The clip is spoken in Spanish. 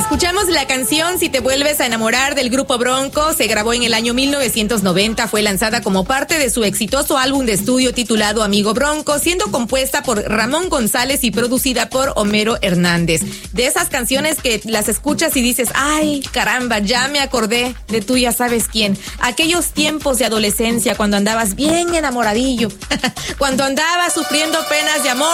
Escuchamos la canción Si te vuelves a enamorar del grupo Bronco. Se grabó en el año 1990. Fue lanzada como parte de su exitoso álbum de estudio titulado Amigo Bronco, siendo compuesta por Ramón González y producida por Homero Hernández. De esas canciones que las escuchas y dices, ay, caramba, ya me acordé de tú ya sabes quién. Aquellos tiempos de adolescencia cuando andabas bien enamoradillo, cuando andabas sufriendo penas de amor